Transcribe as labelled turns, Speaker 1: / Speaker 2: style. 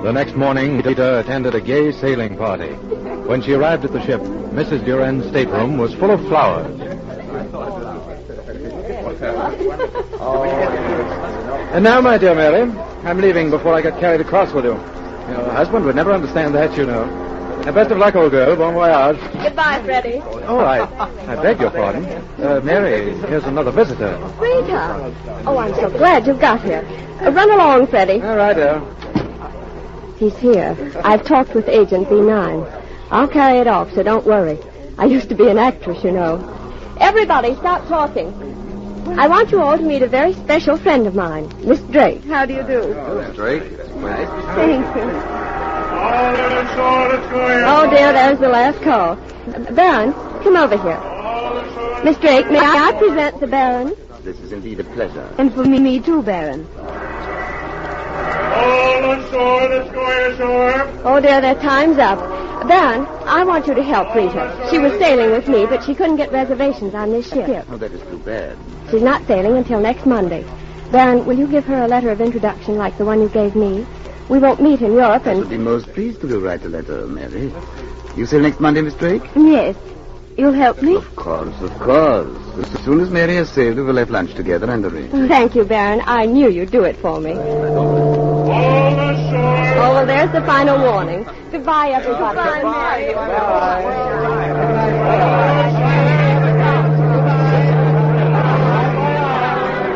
Speaker 1: The next morning, Rita attended a gay sailing party. When she arrived at the ship, Mrs. Duran's stateroom was full of flowers. And now, my dear Mary, I'm leaving before I get carried across with you. Your husband would never understand that, you know. Now, best of luck, old girl. Bon voyage.
Speaker 2: Goodbye, Freddie.
Speaker 1: Oh, I beg your pardon. Mary, here's another visitor.
Speaker 2: Rita. Oh, I'm so glad you got here. Run along, Freddie.
Speaker 1: All right, dear.
Speaker 2: He's here. I've talked with Agent B9. I'll carry it off, so don't worry. I used to be an actress, you know. Everybody, stop talking. I want you all to meet a very special friend of mine, Miss Drake. How do you do?
Speaker 1: Miss Drake.
Speaker 2: Thank you. Oh, dear, there's the last call. Baron, come over here. Miss Drake, may I present the Baron?
Speaker 3: This is indeed a pleasure.
Speaker 2: And for me too, Baron. Oh, dear, their time's up. Baron, I want you to help Rita. She was sailing with me, but she couldn't get reservations on this ship.
Speaker 3: Oh, that is too bad.
Speaker 2: She's not sailing until next Monday. Baron, will you give her a letter of introduction like the one you gave me? We won't meet in Europe
Speaker 3: I should be most pleased to write a letter, Mary. You sail next Monday, Miss Drake?
Speaker 2: Yes. You'll help me?
Speaker 3: Of course, of course. As soon as Mary has sailed, we will have lunch together and arrange.
Speaker 2: Thank you, Baron. I knew you'd do it for me. Oh, well, there's the final warning. Goodbye, everybody. Goodbye, Mary.
Speaker 1: Bye.